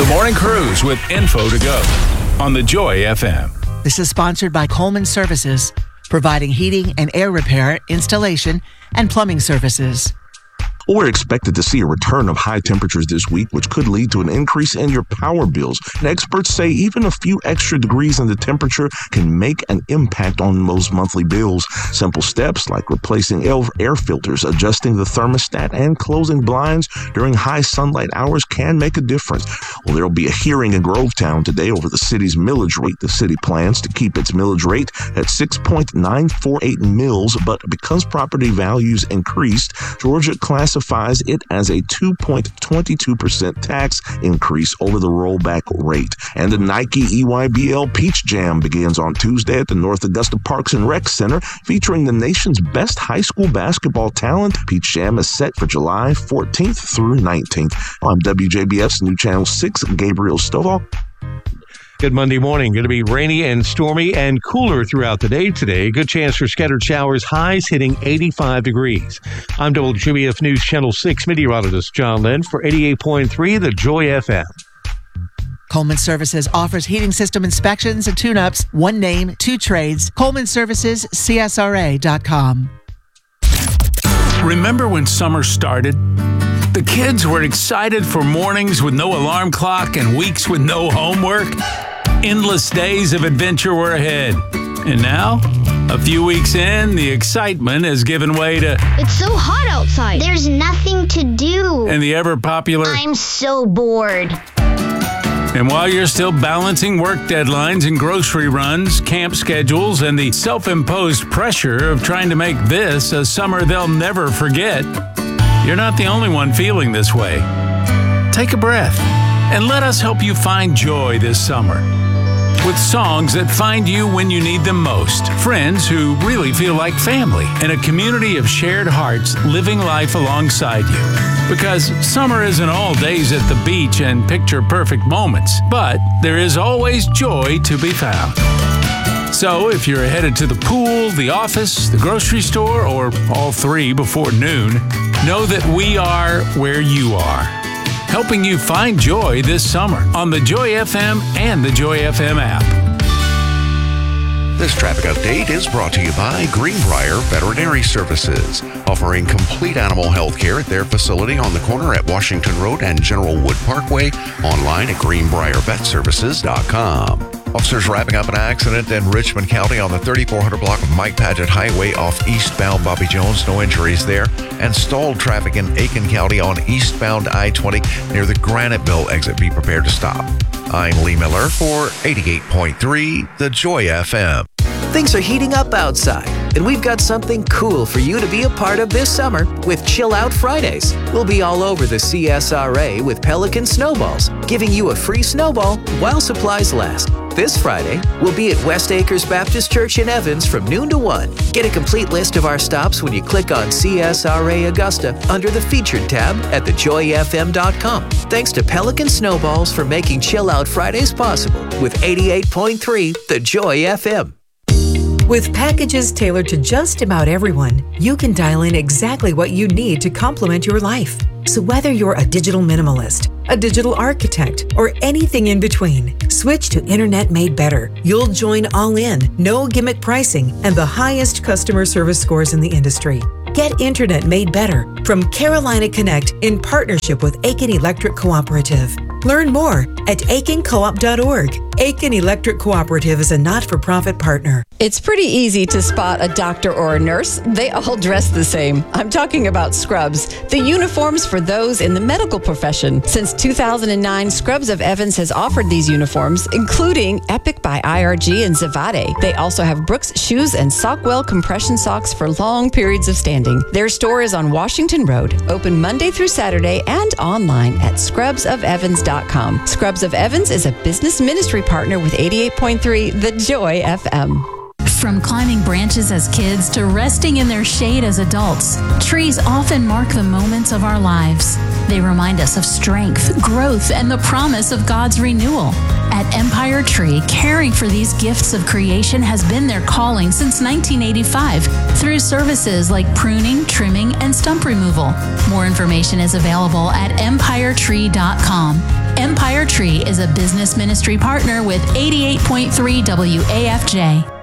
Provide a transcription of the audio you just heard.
The Morning Cruise with info to go on the Joy FM. This is sponsored by Coleman Services, providing heating and air repair, installation, and plumbing services. We're expected to see a return of high temperatures this week, which could lead to an increase in your power bills. And experts say even a few extra degrees in the temperature can make an impact on those monthly bills. Simple steps like replacing air filters, adjusting the thermostat, and closing blinds during high sunlight hours can make a difference. Well, there will be a hearing in Grovetown today over the city's millage rate. The city plans to keep its millage rate at 6.948 mils, but because property values increased, Georgia classifies it as a 2.22% tax increase over the rollback rate. And the Nike EYBL Peach Jam begins on Tuesday at the North Augusta Parks and Rec Center, featuring the nation's best high school basketball talent. Peach Jam is set for July 14th through 19th. I'm WJBF's New Channel 6, Gabriel Stovall. Good Monday morning. Going to be rainy and stormy and cooler throughout the day today. Good chance for scattered showers, highs hitting 85 degrees. I'm WJBF News Channel 6 meteorologist John Lynn for 88.3 The Joy FM. Coleman Services offers heating system inspections and tune-ups. One name, two trades. Coleman Services, CSRA.com. Remember when summer started? The kids were excited for mornings with no alarm clock and weeks with no homework. Endless days of adventure were ahead. And now, a few weeks in, the excitement has given way to... It's so hot outside. There's nothing to do. And the ever-popular... I'm so bored. And while you're still balancing work deadlines and grocery runs, camp schedules, and the self-imposed pressure of trying to make this a summer they'll never forget, you're not the only one feeling this way. Take a breath and let us help you find joy this summer with songs that find you when you need them most, friends who really feel like family, and a community of shared hearts living life alongside you. Because summer isn't all days at the beach and picture-perfect moments, but there is always joy to be found. So if you're headed to the pool, the office, the grocery store, or all three before noon, know that we are where you are, helping you find joy this summer on the Joy FM and the Joy FM app. This traffic update is brought to you by Greenbrier Veterinary Services, offering complete animal health care at their facility on the corner at Washington Road and General Wood Parkway, online at greenbriervetservices.com. Officers wrapping up an accident in Richmond County on the 3400 block of Mike Padgett Highway off eastbound Bobby Jones. No injuries there. And stalled traffic in Aiken County on eastbound I-20 near the Graniteville exit. Be prepared to stop. I'm Lee Miller for 88.3 The Joy FM. Things are heating up outside, and we've got something cool for you to be a part of this summer with Chill Out Fridays. We'll be all over the CSRA with Pelican Snowballs, giving you a free snowball while supplies last. This Friday, we'll be at West Acres Baptist Church in Evans from noon to 1. Get a complete list of our stops when you click on CSRA Augusta under the Featured tab at thejoyfm.com. Thanks to Pelican Snowballs for making Chill Out Fridays possible with 88.3 The Joy FM. With packages tailored to just about everyone, you can dial in exactly what you need to complement your life. So whether you're a digital minimalist, a digital architect, or anything in between, switch to Internet Made Better. You'll join all in, no gimmick pricing, and the highest customer service scores in the industry. Get Internet Made Better from Carolina Connect in partnership with Aiken Electric Cooperative. Learn more at aikencoop.org. Aiken Electric Cooperative is a not-for-profit partner. It's pretty easy to spot a doctor or a nurse. They all dress the same. I'm talking about Scrubs, the uniforms for those in the medical profession. Since 2009, Scrubs of Evans has offered these uniforms, including Epic by IRG and Zavade. They also have Brooks shoes and Sockwell compression socks for long periods of standing. Their store is on Washington Road, open Monday through Saturday, and online at scrubsofevans.com. Scrubs of Evans is a business ministry partner with 88.3 The Joy FM. From climbing branches as kids to resting in their shade as adults, trees often mark the moments of our lives. They remind us of strength, growth, and the promise of God's renewal. At Empire Tree, caring for these gifts of creation has been their calling since 1985 through services like pruning, trimming, and stump removal. More information is available at empiretree.com. Empire Tree is a business ministry partner with 88.3 WAFJ.